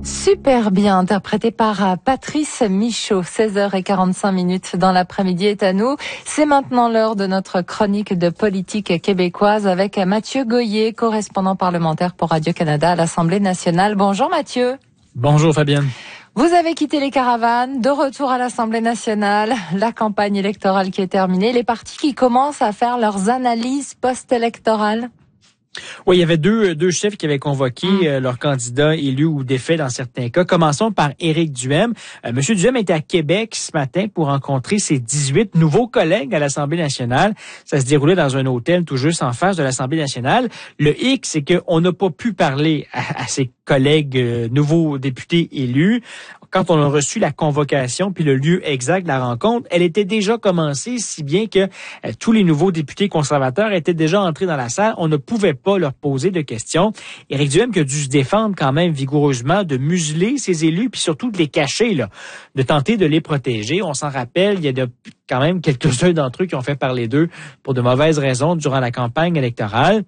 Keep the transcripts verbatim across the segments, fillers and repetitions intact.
Super bien interprété par Patrice Michaud. seize heures quarante-cinq minutes dans l'après-midi est à nous. C'est maintenant l'heure de notre chronique de politique québécoise avec Mathieu Goyer, correspondant parlementaire pour Radio-Canada à l'Assemblée nationale. Bonjour Mathieu. Bonjour Fabienne. Vous avez quitté les caravanes, de retour à l'Assemblée nationale, la campagne électorale qui est terminée, les partis qui commencent à faire leurs analyses post-électorales. Oui, il y avait deux deux chefs qui avaient convoqué mmh. euh, leurs candidats élus ou défaits dans certains cas. Commençons par Éric Duhem. Euh, Monsieur Duhem était à Québec ce matin pour rencontrer ses dix-huit nouveaux collègues à l'Assemblée nationale. Ça se déroulait dans un hôtel tout juste en face de l'Assemblée nationale. Le hic, c'est qu'on n'a pas pu parler à, à ses collègues euh, nouveaux députés élus. Quand on a reçu la convocation puis le lieu exact de la rencontre, elle était déjà commencée, si bien que euh, tous les nouveaux députés conservateurs étaient déjà entrés dans la salle. On ne pouvait pas leur poser de questions. Éric Duhem qui a dû se défendre quand même vigoureusement de museler ses élus puis surtout de les cacher, là, de tenter de les protéger. On s'en rappelle, il y a de, quand même quelques-uns d'entre eux qui ont fait parler d'eux pour de mauvaises raisons durant la campagne électorale.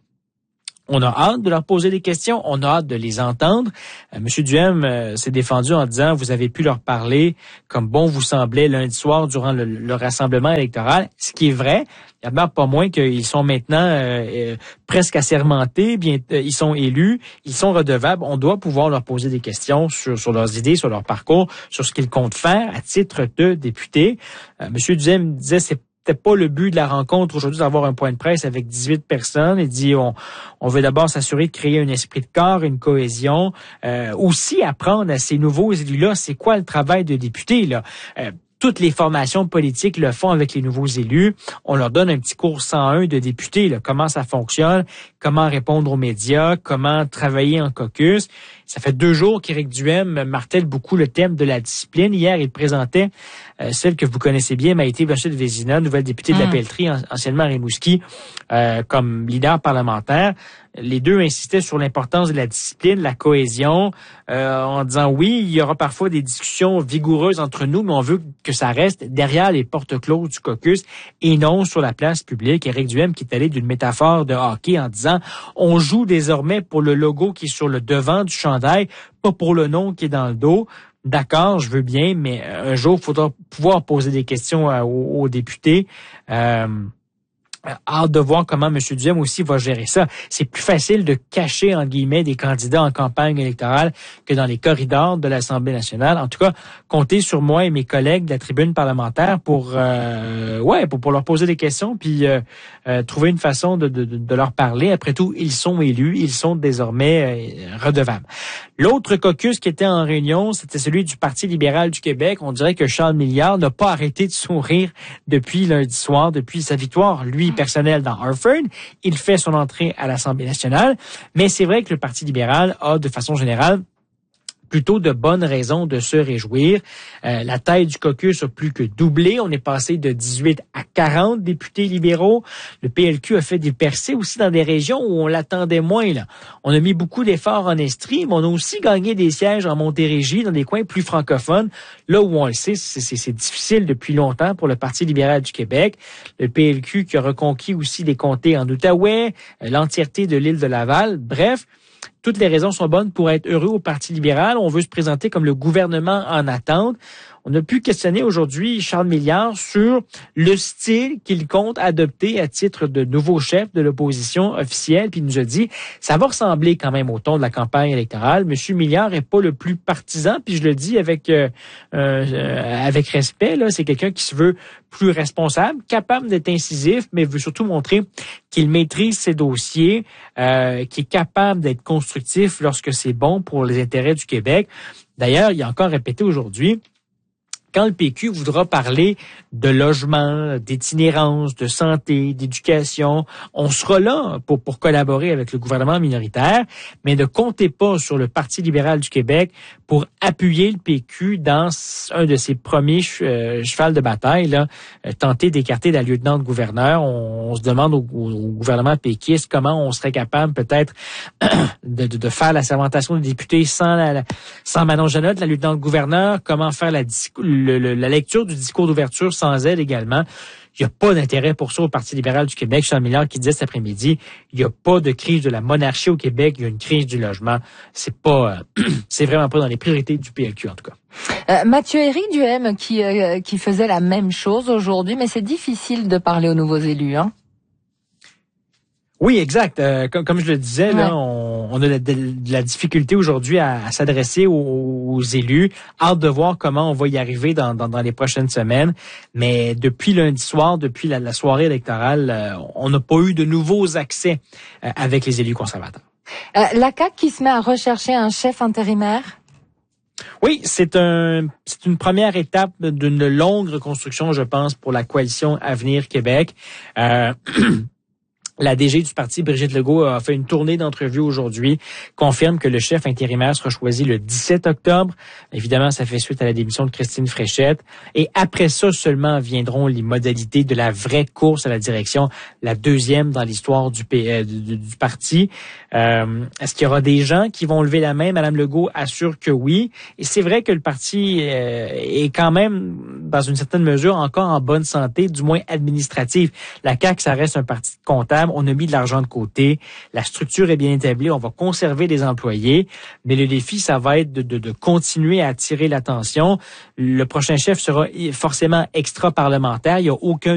On a hâte de leur poser des questions, on a hâte de les entendre. Euh, Monsieur Duhem euh, s'est défendu en disant « Vous avez pu leur parler comme bon vous semblait lundi soir durant le, le rassemblement électoral », ce qui est vrai. Il n'y a pas moins qu'ils sont maintenant euh, euh, presque assermentés, bien, euh, ils sont élus, ils sont redevables. On doit pouvoir leur poser des questions sur, sur leurs idées, sur leur parcours, sur ce qu'ils comptent faire à titre de député. Euh, Monsieur Duhem disait « C'est C'était pas le but de la rencontre aujourd'hui d'avoir un point de presse avec dix-huit personnes. Il dit on, on veut d'abord s'assurer de créer un esprit de corps, une cohésion, euh, aussi apprendre à ces nouveaux élus-là c'est quoi le travail de député là. Euh, Toutes les formations politiques le font avec les nouveaux élus. On leur donne un petit cours cent un de députés, là, comment ça fonctionne, comment répondre aux médias, comment travailler en caucus. Ça fait deux jours qu'Éric Duhem martèle beaucoup le thème de la discipline. Hier, il présentait euh, celle que vous connaissez bien, Maïté Blanchette-Vézina, nouvelle députée mmh. de la Pelletrie, anciennement à Rimouski, euh, comme leader parlementaire. Les deux insistaient sur l'importance de la discipline, la cohésion, euh, en disant oui, il y aura parfois des discussions vigoureuses entre nous, mais on veut que ça reste derrière les portes closes du caucus et non sur la place publique. Éric Duhem qui est allé d'une métaphore de hockey en disant on joue désormais pour le logo qui est sur le devant du chandail, pas pour le nom qui est dans le dos. D'accord, je veux bien, mais un jour, il faudra pouvoir poser des questions aux, aux députés. Euh, Hâte de voir comment M. Duhem aussi va gérer ça. C'est plus facile de cacher, en guillemets, des candidats en campagne électorale que dans les corridors de l'Assemblée nationale. En tout cas, comptez sur moi et mes collègues de la tribune parlementaire pour euh, ouais, pour, pour leur poser des questions puis euh, euh, trouver une façon de, de, de leur parler. Après tout, ils sont élus, ils sont désormais euh, redevables. L'autre caucus qui était en réunion, c'était celui du Parti libéral du Québec. On dirait que Charles Milliard n'a pas arrêté de sourire depuis lundi soir, depuis sa victoire, lui, personnel dans Hartford. Il fait son entrée à l'Assemblée nationale, mais c'est vrai que le Parti libéral a, de façon générale, plutôt de bonnes raisons de se réjouir. Euh, la taille du caucus a plus que doublé. On est passé de dix-huit à quarante députés libéraux. Le P L Q a fait des percées aussi dans des régions où on l'attendait moins. Là. On a mis beaucoup d'efforts en Estrie, mais on a aussi gagné des sièges en Montérégie, dans des coins plus francophones. Là où on le sait, c'est, c'est, c'est difficile depuis longtemps pour le Parti libéral du Québec. Le P L Q qui a reconquis aussi des comtés en Outaouais, l'entièreté de l'île de Laval. Bref, toutes les raisons sont bonnes pour être heureux au Parti libéral. On veut se présenter comme le gouvernement en attente. On a pu questionner aujourd'hui Charles Milliard sur le style qu'il compte adopter à titre de nouveau chef de l'opposition officielle. Puis il nous a dit, ça va ressembler quand même au ton de la campagne électorale. Monsieur Milliard est pas le plus partisan, puis je le dis avec euh, euh, avec respect. Là, c'est quelqu'un qui se veut plus responsable, capable d'être incisif, mais veut surtout montrer qu'il maîtrise ses dossiers, euh, qui est capable d'être constructif lorsque c'est bon pour les intérêts du Québec. D'ailleurs, il a encore répété aujourd'hui, quand le P Q voudra parler de logement, d'itinérance, de santé, d'éducation, on sera là pour, pour collaborer avec le gouvernement minoritaire, mais ne comptez pas sur le Parti libéral du Québec pour appuyer le P Q dans un de ses premiers euh, chevals de bataille, là, euh, tenter d'écarter la lieutenant-gouverneur. On, on se demande au, au, au gouvernement péquiste comment on serait capable peut-être de, de, de faire la sermentation des députés sans, la, sans Manon Janot, la lieutenant-gouverneur, comment faire la, le, le, la lecture du discours d'ouverture sans elle également. il n'y a pas d'intérêt pour ça au Parti libéral du Québec. Charles Milliard qui disait cet après-midi, il n'y a pas de crise de la monarchie au Québec, il y a une crise du logement. C'est pas, euh, c'est vraiment pas dans les priorités du P L Q en tout cas. Euh, Mathieu Éric Duhaime qui euh, qui faisait la même chose aujourd'hui, mais c'est difficile de parler aux nouveaux élus, hein. Oui, exact. Euh, comme, comme je le disais, ouais. là, on, on a de, de la difficulté aujourd'hui à, à s'adresser aux, aux élus. Hâte de voir comment on va y arriver dans, dans, dans les prochaines semaines. Mais depuis lundi soir, depuis la, la soirée électorale, euh, on n'a pas eu de nouveaux accès euh, avec les élus conservateurs. Euh, la C A Q qui se met à rechercher un chef intérimaire? Oui, c'est un, c'est une première étape d'une longue reconstruction, je pense, pour la coalition Avenir Québec. Euh, La D G du parti, Brigitte Legault, a fait une tournée d'entrevues aujourd'hui, confirme que le chef intérimaire sera choisi le dix-sept octobre. Évidemment, ça fait suite à la démission de Christine Fréchette. Et après ça seulement viendront les modalités de la vraie course à la direction, la deuxième dans l'histoire du, P, du, du parti. Euh, est-ce qu'il y aura des gens qui vont lever la main? Madame Legault assure que oui. Et c'est vrai que le parti euh, est quand même, dans une certaine mesure, encore en bonne santé, du moins administrative. La C A Q, ça reste un parti de comptables. On a mis de l'argent de côté. La structure est bien établie. On va conserver des employés. Mais le défi, ça va être de, de, de continuer à attirer l'attention. Le prochain chef sera forcément extra-parlementaire. Il n'y a aucun